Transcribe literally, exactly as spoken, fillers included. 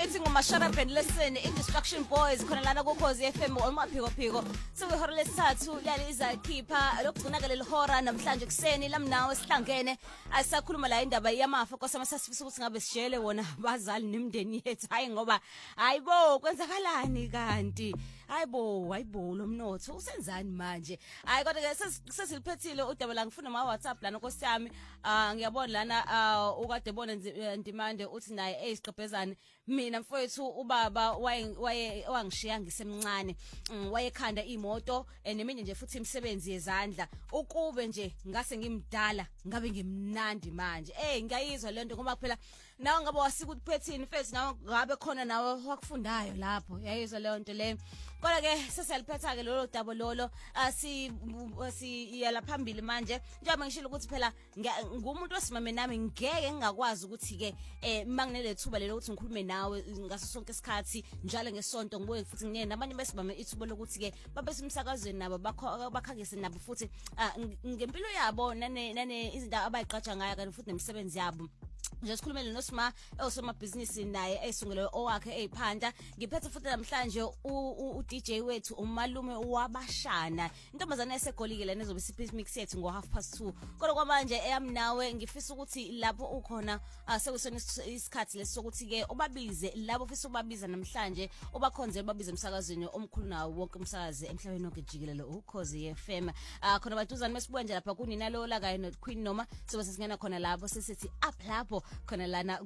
Fighting on Mashara and listen, Instruction Boys, Konalana Gokozi F M, or Mapigo Pigo. So we heard Lessatu, Laliza, Keeper, Lokunagal Hora, Namslanjak Seni, Lam now, Slangene, as Sakulumalainda by Yama, focus on Sassuna Beshele, one Bazal Nimden yet, tying over. I bo, Gonzagalani Ganti. I bo, I bo, Lum notes, who sends an manje. I got a Cecil Petilo, Utabalang Funama, WhatsApp, Lanocosam, Yabon Lana, uh, Ugat the Bon and demand the Utinai Ace Capezan, Mina for two Ubaba, why, why, Wangshiang is semani, why Kanda Imoto, and the minute foot him seven years under, Oko Benje, gassing him Dala, giving him Nandi manje. Eh, guys, I learned to come up. Now I'm about a good petty in face now, grab a corner now, walk fundayo, lapo, yeah, is a learn to lame. But again, Cecil Petagalo, Tabololo, I see, see, Yala Pambil manje, German she looks pella, Gumutos Maminam, gang, I was good to a magnate two ballots and Kume now, Gasonkas Katsi, Jaling a son, don't work footing in, Namani Besman, it's Bologuti, but Besum Sagas and Nabakagis and Nabafuti, Gempilia born, Nane, Nane, is that about catching I can foot them seven yabum. Just cool no sma also my business in naye esungelo owakhe ephanda ngiphethe futhi namhlanje u D J wethu umalume wabashana intombazana esegolikile nezobe siphi mix yethu ngo half past two kodwa kwamanje eyami nawe ngifisa ukuthi lapho ukhona sekusona isikhathi lesokuthi ke ubabize labo ufisa ubabiza namhlanje ubakhonze babize emsakazweni omkhulu nawo wonke umsakazi emhlabeni wonke jikelele ukhozi F M khona batuzana mesibonje lapha kunina lo la kanye no Queen noma sobe sesingena khona lapho sesithi up lapho khona lana